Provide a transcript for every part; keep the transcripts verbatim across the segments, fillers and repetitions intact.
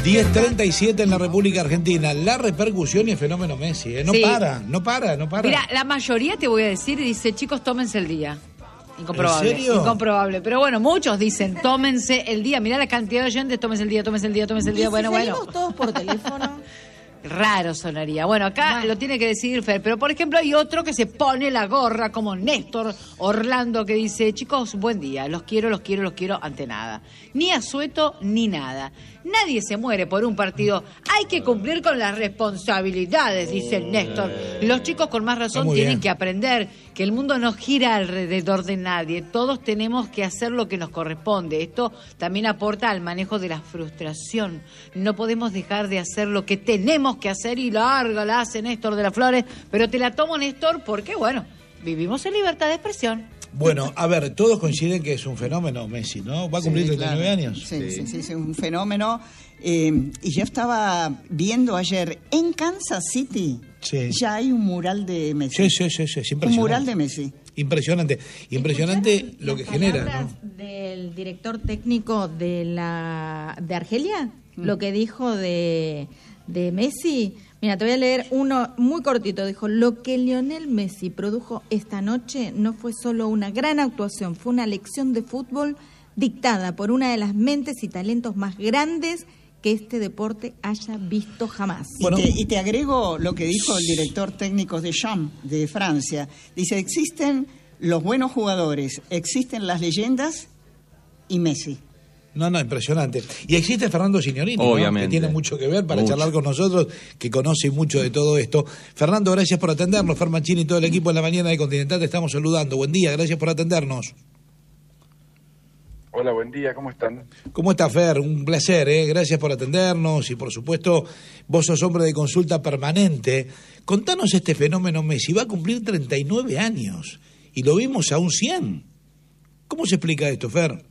diez treinta y siete en la República Argentina. La repercusión y el fenómeno Messi, ¿eh? No sí. para, no para, no para. Mira, la mayoría, te voy a decir, dice, chicos, tómense el día. Incomprobable. ¿En serio? Incomprobable. Pero bueno, muchos dicen, tómense el día. Mirá la cantidad de oyentes, tómense el día, tómense el día, tómense el día. ¿Y bueno, si bueno. salimos todos por teléfono? Raro sonaría. Bueno, acá bueno. lo tiene que decidir Fer. Pero, por ejemplo, hay otro que se pone la gorra, como Néstor Orlando, que dice, chicos, buen día, los quiero, los quiero, los quiero, ante nada. Ni asueto, ni nada. Nadie se muere por un partido. Hay que cumplir con las responsabilidades, dice el Néstor. Los chicos con más razón tienen bien. que aprender que el mundo no gira alrededor de nadie. Todos tenemos que hacer lo que nos corresponde. Esto también aporta al manejo de la frustración. No podemos dejar de hacer lo que tenemos que hacer y larga la hace Néstor de las Flores. Pero te la tomo, Néstor, porque, bueno, vivimos en libertad de expresión. Bueno, a ver, todos coinciden que es un fenómeno Messi, ¿no? ¿Va a cumplir sí, treinta y nueve claro. años? Sí, sí, sí, es un fenómeno. Eh, y yo estaba viendo ayer, en Kansas City, sí. ya hay un mural de Messi. Sí, sí, sí, sí, es impresionante. Un mural de Messi. Impresionante. Impresionante lo que genera, ¿no? Del director técnico de la de Argelia, mm. lo que dijo de, de Messi... Mira, te voy a leer uno muy cortito. Dijo, lo que Lionel Messi produjo esta noche no fue solo una gran actuación, fue una lección de fútbol dictada por una de las mentes y talentos más grandes que este deporte haya visto jamás. Bueno, y, te, y te agrego lo que dijo el director técnico de Deschamps, de Francia. Dice, existen los buenos jugadores, existen las leyendas y Messi. No, no, impresionante. Y existe Fernando Signorini, ¿no? Que tiene mucho que ver para mucho. charlar con nosotros, que conoce mucho de todo esto. Fernando, gracias por atendernos. Fer Mancini y todo el equipo en la mañana de Continental te estamos saludando. Buen día, gracias por atendernos. Hola, buen día, ¿cómo están? ¿Cómo está, Fer? Un placer, ¿eh? Gracias por atendernos y, por supuesto, vos sos hombre de consulta permanente. Contanos este fenómeno Messi. Va a cumplir treinta y nueve años y lo vimos a un cien. ¿Cómo se explica esto, Fer?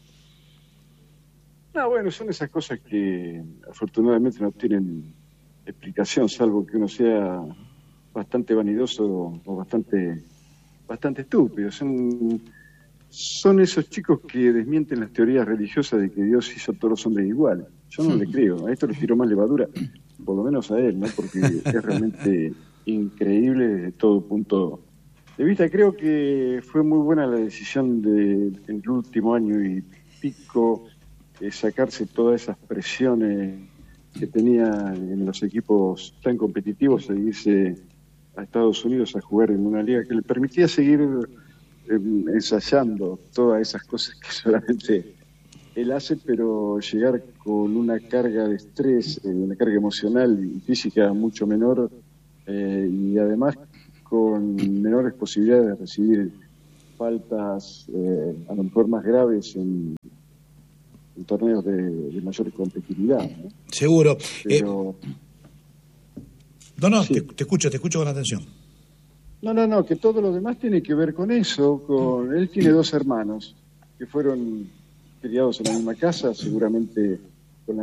No, bueno, son esas cosas que afortunadamente no tienen explicación, salvo que uno sea bastante vanidoso o bastante bastante estúpido. Son, son esos chicos que desmienten las teorías religiosas de que Dios hizo a todos los hombres iguales. Yo no le creo, a esto le tiró más levadura, por lo menos a él, ¿no? Porque es realmente increíble desde todo punto de vista. Creo que fue muy buena la decisión del de, último año y pico, sacarse todas esas presiones que tenía en los equipos tan competitivos e irse a Estados Unidos a jugar en una liga que le permitía seguir eh, ensayando todas esas cosas que solamente él hace, pero llegar con una carga de estrés, eh, una carga emocional y física mucho menor, eh, y además con menores posibilidades de recibir faltas eh, a lo mejor más graves en en torneos de, de mayor competitividad, ¿no? Seguro. Pero, eh, no, no, sí. te, te escucho, te escucho con atención. No, no, no, que todo lo demás tiene que ver con eso. Con él tiene dos hermanos que fueron criados en la misma casa, seguramente